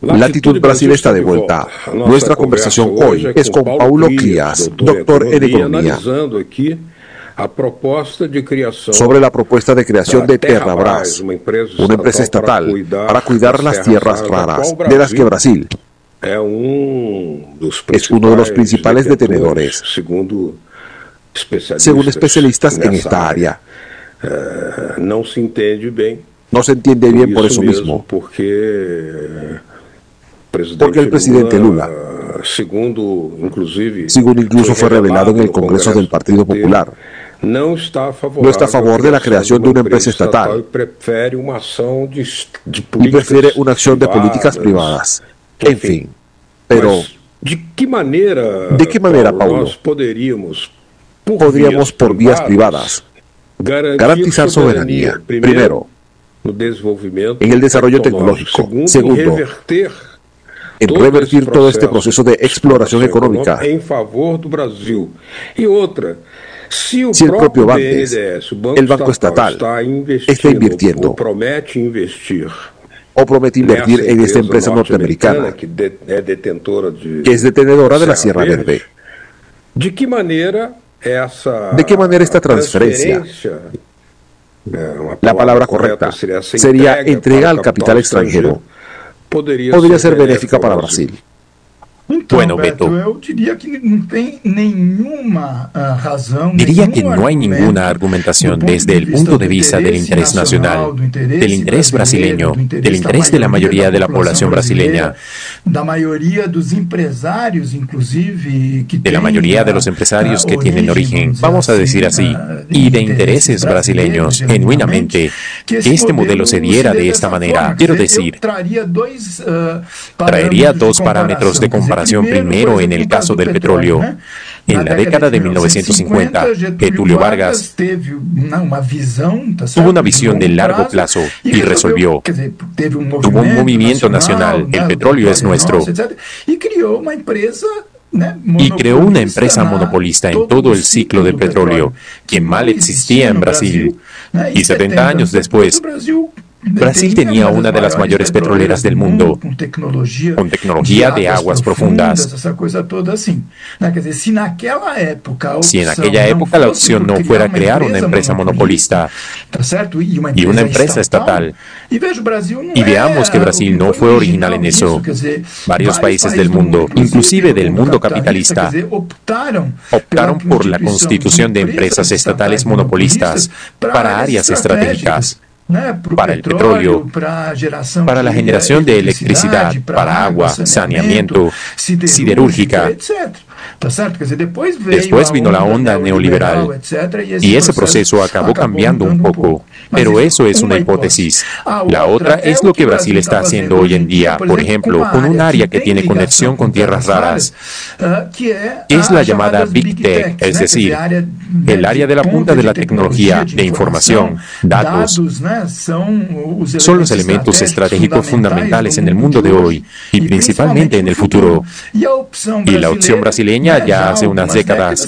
Latitud Brasil está de vuelta. Nuestra conversación hoy es con Paulo Crias, doctor en Economía, sobre la propuesta de creación de Terrabras, una empresa estatal para cuidar las tierras raras, de las que Brasil es uno de los principales detenedores, según especialistas en esta área. No se entiende bien por eso mismo, porque el presidente Lula, según incluso fue revelado en el Congreso del Partido Popular, no está a favor de la creación de una empresa estatal y prefiere una acción de políticas privadas. En fin, pero ¿de qué manera, Paulo, podríamos por vías privadas garantizar soberanía, primero, en el desarrollo tecnológico, segundo, en revertir todo este proceso de exploración económica? Si el propio BNDES, el Banco Estatal, está invirtiendo o promete invertir en esta empresa norteamericana, que es detenedora de la Sierra Verde. ¿De qué manera esta transferencia, la palabra correcta sería entrega al capital extranjero, podría ser benéfica para Brasil? Bueno, Beto, diría que no hay ninguna argumentación desde el punto de vista del interés nacional, del interés brasileño, del interés de la mayoría de la población brasileña, de la mayoría de los empresarios que tienen origen, vamos a decir así, y de intereses brasileños, genuinamente, que este modelo se diera de esta manera. Quiero decir, traería dos parámetros de comparación. Primero, en el caso del petróleo, en la década de 1950, Getúlio Vargas tuvo una visión de largo plazo y resolvió. Tuvo un movimiento nacional, el petróleo es nuestro, y creó una empresa monopolista en todo el ciclo del petróleo, que mal existía en Brasil. Y 70 años después, Brasil tenía una de las mayores petroleras del mundo, con tecnología de aguas profundas. Si en aquella época la opción no fuera crear una empresa monopolista y una empresa estatal, y veamos que Brasil no fue original en eso, varios países del mundo, inclusive del mundo capitalista, optaron por la constitución de empresas estatales monopolistas para áreas estratégicas, para el petróleo, para la generación de electricidad, para agua, saneamiento, siderúrgica. Después vino la onda neoliberal y ese proceso acabó cambiando un poco, pero eso es una hipótesis. La otra es lo que Brasil está haciendo hoy en día, por ejemplo, con un área que tiene conexión con tierras raras, es la llamada Big Tech, es decir, el área de la punta de la tecnología, de información, datos. Son los elementos estratégicos fundamentales en el mundo de hoy y principalmente en el futuro. Y la opción brasileña ya hace unas décadas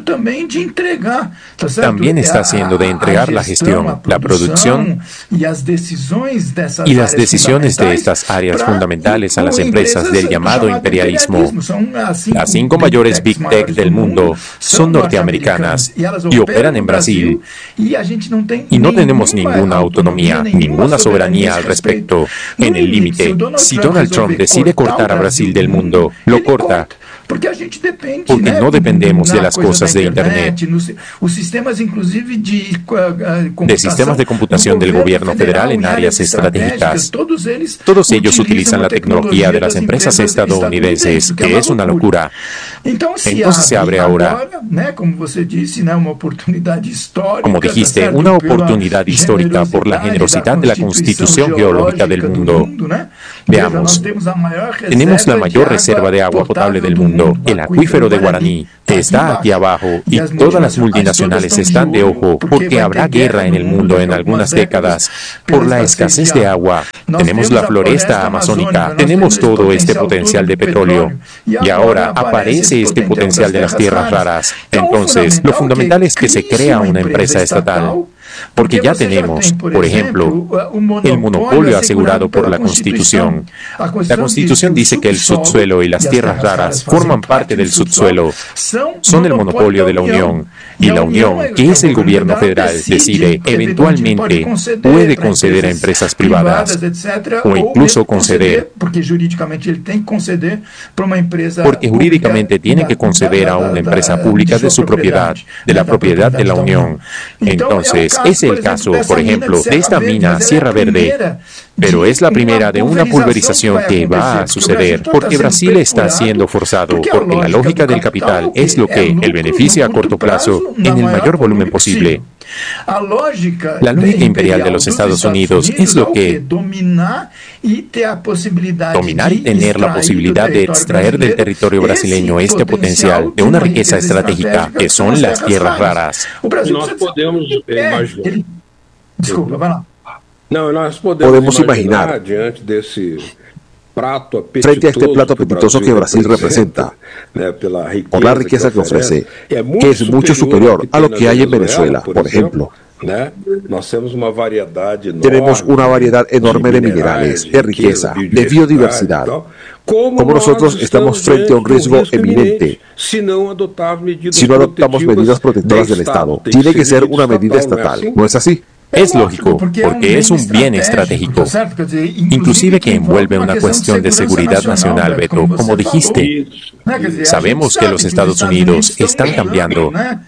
también está haciendo de entregar la gestión, la producción y las decisiones de estas áreas fundamentales a las empresas del llamado imperialismo. Las 5 mayores Big Tech del mundo son norteamericanas y operan en Brasil. Y no tenemos ninguna autonomía, ninguna soberanía al respecto. En el límite, si Donald Trump decide cortar a Brasil del mundo, lo corta. Porque no dependemos de las cosas de Internet, de sistemas de computación del gobierno federal en áreas estratégicas. Todos ellos utilizan la tecnología de las empresas estadounidenses, que es una locura. Entonces se abre ahora, como dijiste, una oportunidad histórica por la generosidad de la Constitución Geológica del mundo. Veamos, tenemos la mayor reserva de agua potable del mundo, el acuífero de Guaraní, que está aquí abajo, y todas las multinacionales están de ojo porque habrá guerra en el mundo en algunas décadas por la escasez de agua. Tenemos la floresta amazónica, tenemos todo este potencial de petróleo, y ahora aparece este potencial de las tierras raras. Entonces, lo fundamental es que se crea una empresa estatal Porque ya tenemos, por ejemplo, el monopolio asegurado por la Constitución. La Constitución dice que el subsuelo y las tierras raras forman parte del subsuelo, son el monopolio de la Unión. Y la Unión, que es el gobierno federal, decide, eventualmente, puede conceder a empresas privadas o incluso conceder, porque jurídicamente tiene que conceder a una empresa pública de su propiedad, de la propiedad de la Unión. Entonces, es el caso, por ejemplo, de esta mina Sierra Verde, pero es la primera de una pulverización que va a suceder, porque Brasil está siendo forzado, porque la lógica del capital es lo que el beneficia a corto plazo en el mayor volumen posible. La lógica imperial de los Estados Unidos es lo que dominar y tener la posibilidad de extraer del territorio brasileño este potencial de una riqueza estratégica que son las tierras raras. Podemos imaginar, frente a este plato apetitoso que Brasil representa, por la riqueza que ofrece, que es mucho superior a lo que hay en Venezuela, por ejemplo. Tenemos una variedad enorme de minerales, de riqueza, de biodiversidad. Como nosotros estamos frente a un riesgo eminente si no adoptamos medidas protectoras del Estado. Tiene que ser una medida estatal, ¿no es así? Es lógico, porque es un bien estratégico, inclusive que envuelve una cuestión de seguridad nacional, Beto, como dijiste. Sabemos que los Estados Unidos están cambiando.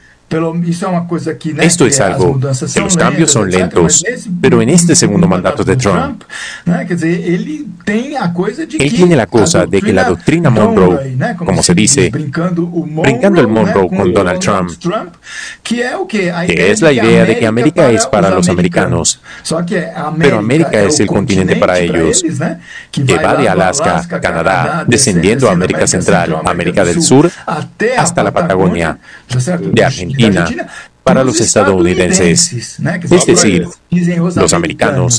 Esto es algo que los cambios son lentos, pero en este segundo mandato de Trump, él tiene la cosa de que la doctrina Monroe, como se dice, brincando el Monroe con Donald Trump, que es la idea de que América es para los americanos, pero América es el continente para ellos, que va de Alaska, Canadá, descendiendo a América Central, América del Sur, hasta la Patagonia, de Argentina, para los estadounidenses, es decir, los americanos.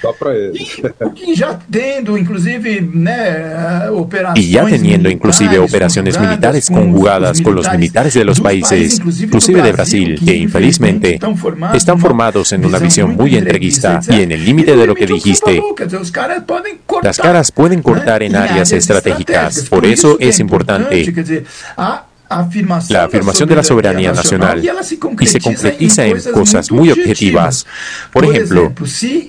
Y ya teniendo inclusive operaciones militares conjugadas con los militares de los países, inclusive de Brasil, que infelizmente están formados en una visión muy entreguista y en el límite de lo que dijiste. Las caras pueden cortar en áreas estratégicas, por eso es importante la afirmación de la soberanía nacional y se concretiza en cosas muy objetivas. Por ejemplo, si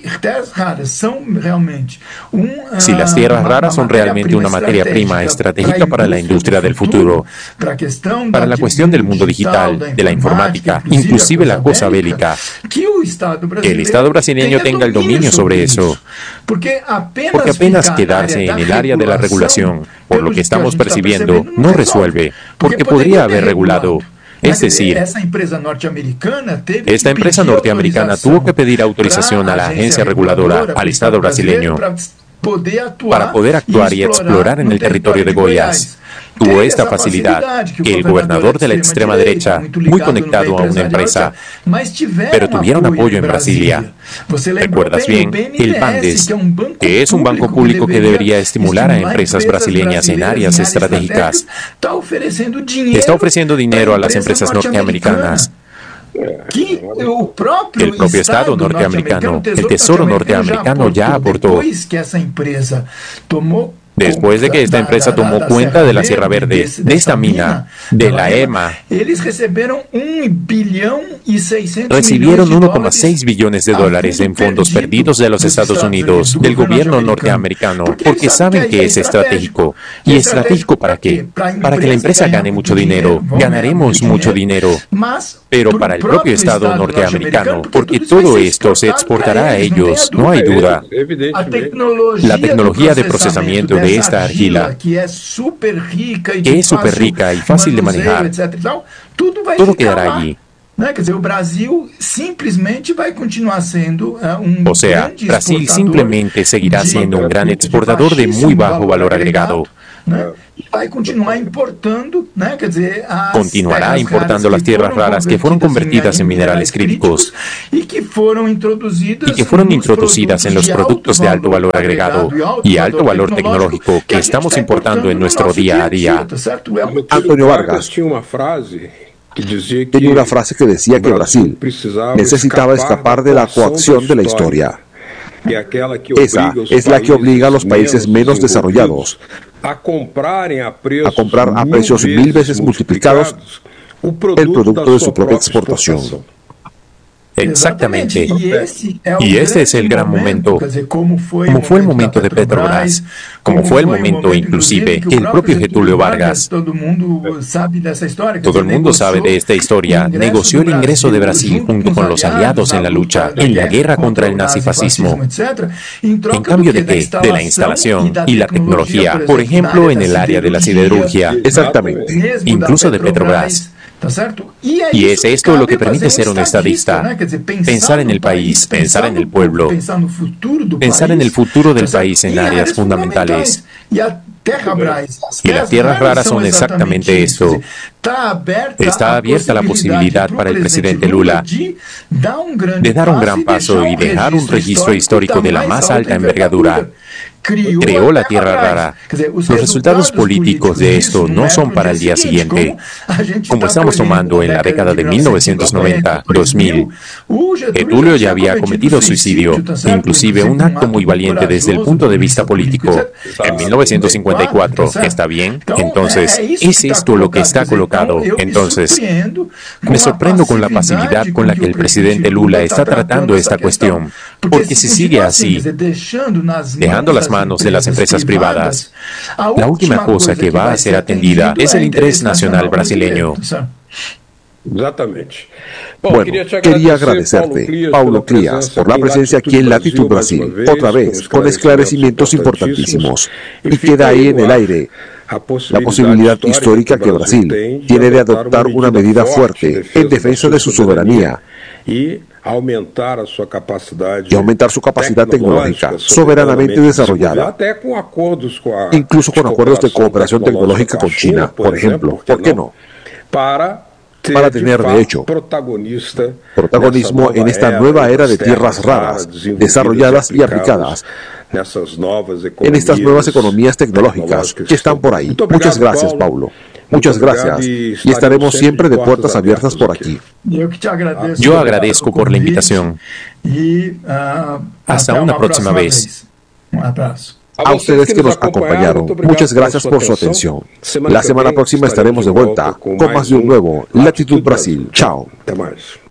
las tierras raras son realmente una materia prima estratégica para la industria del futuro, para la cuestión del mundo digital, de la informática, inclusive la cosa bélica, que el Estado brasileño tenga el dominio sobre eso, porque apenas quedarse en el área de la regulación, por lo que estamos percibiendo, no resuelve, porque podría haber regulado. Es decir, esta empresa norteamericana tuvo que pedir autorización a la agencia reguladora, al Estado brasileño, para poder actuar y explorar en el territorio de Goiás. Tuvo esta facilidad que el gobernador de la extrema derecha, muy conectado a una empresa, pero tuvieron apoyo en Brasilia. ¿Recuerdas bien? El Bandes, que es un banco público que debería estimular a empresas brasileñas en áreas estratégicas, está ofreciendo dinero a las empresas norteamericanas. El propio Estado norteamericano, el Tesoro norteamericano ya aportó. Después de que esta empresa tomó cuenta de la Sierra Verde, de esta mina, de la EMA, recibieron 1,6 billones de dólares en fondos perdidos de los Estados Unidos, del gobierno norteamericano, porque saben que es estratégico. ¿Y estratégico para qué? Para que la empresa gane mucho dinero. Ganaremos mucho dinero. Pero para el propio Estado norteamericano, porque todo esto se exportará a ellos, no hay duda. La tecnología de procesamiento de esta argila, que es súper rica y fácil de manejar, todo quedará allí. O sea, Brasil simplemente seguirá siendo un gran exportador de muy bajo valor agregado. Continuará importando las tierras raras que fueron convertidas en minerales críticos y que fueron introducidas en los productos de alto valor agregado y alto valor tecnológico que estamos importando en nuestro día a día. Antonio Vargas, tenía una frase que decía que Brasil necesitaba escapar de la coacción de la historia. Esa es la que obliga a los países menos desarrollados a comprar a precios 1000 veces multiplicados el producto de su propia exportación. Exactamente. Y ese es el gran momento, como fue el momento de Petrobras, como fue el momento inclusive que el propio Getúlio Vargas, todo el mundo sabe de esta historia, negoció el ingreso de Brasil junto con los aliados en la lucha, en la guerra contra el nazifascismo. ¿En cambio de qué? De la instalación y la tecnología, por ejemplo, en el área de la siderurgia. Exactamente. Incluso de Petrobras. Y es esto lo que permite ser un estadista, pensar en el país, pensar en el pueblo, pensar en el futuro del país en áreas fundamentales. Y las tierras raras son exactamente esto. Está abierta la posibilidad para el presidente Lula de dar un gran paso y dejar un registro histórico de la más alta envergadura. Creó la tierra rara. Los resultados políticos de esto no son para el día siguiente, como estamos tomando en la década de 1990-2000. Getúlio ya había cometido suicidio, inclusive un acto muy valiente desde el punto de vista político, en 1954. ¿Está bien? Entonces, ¿es esto lo que está colocado? Entonces, me sorprendo con la pasividad con la que el presidente Lula está tratando esta cuestión, porque si sigue así, dejando las manos de las empresas privadas, la última cosa que va a ser atendida es el interés nacional brasileño. Exactamente. Bueno, quería agradecerte, Paulo Crías, por la presencia aquí en Latitud Brasil, otra vez, con esclarecimientos importantísimos. Y queda ahí en el aire la posibilidad histórica que Brasil tiene de adoptar una medida fuerte en defensa de su soberanía y aumentar su capacidad tecnológica soberanamente desarrollada, incluso con acuerdos de cooperación tecnológica con China, por ejemplo. ¿Por qué no? Para tener, de hecho, protagonismo en esta nueva era de tierras raras, desarrolladas y aplicadas en estas nuevas economías tecnológicas que están por ahí. Muchas gracias, Paulo. Muchas gracias. Y estaremos siempre de puertas abiertas por aquí. Yo agradezco por la invitación. Hasta una próxima vez. A ustedes que nos acompañaron, muchas gracias por su atención. La semana próxima estaremos de vuelta con más de un nuevo Latitud Brasil. Chao.